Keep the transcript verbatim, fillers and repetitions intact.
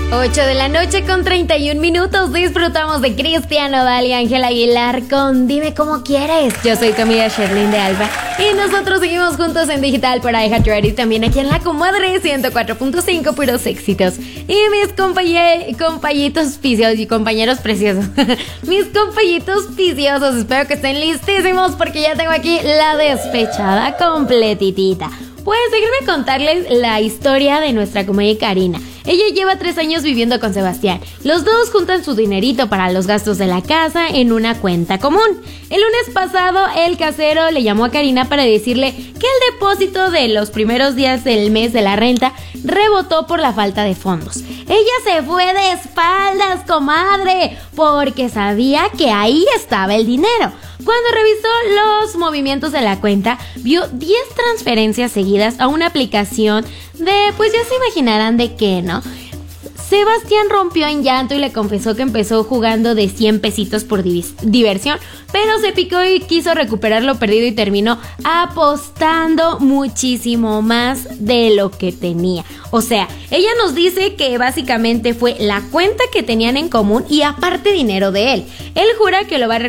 ocho de la noche con treinta y un minutos. Disfrutamos de Cristian Nodal y Ángel Aguilar con Dime Cómo Quieres. Yo soy tu amiga Sherlyn de Alba y nosotros seguimos juntos en digital por iHeartRadio y también aquí en La Comadre ciento cuatro punto cinco, puros éxitos. Y mis compañe- compañitos piciosos y compañeros preciosos mis compañitos piciosos, espero que estén listísimos porque ya tengo aquí la despechada completitita. Pues déjenme contarles la historia de nuestra comadre Karina. Ella lleva tres años viviendo con Sebastián. Los dos juntan su dinerito para los gastos de la casa en una cuenta común. El lunes pasado, el casero le llamó a Karina para decirle que el depósito de los primeros días del mes de la renta rebotó por la falta de fondos. Ella se fue de espaldas, comadre, porque sabía que ahí estaba el dinero. Cuando revisó los movimientos de la cuenta, vio diez transferencias seguidas a una aplicación de, pues ya se imaginarán de qué, ¿no? Sebastián rompió en llanto y le confesó que empezó jugando de cien pesitos por divis- diversión, pero se picó y quiso recuperar lo perdido y terminó apostando muchísimo más de lo que tenía. O sea, ella nos dice que básicamente fue la cuenta que tenían en común y aparte dinero de él. Él jura que lo va a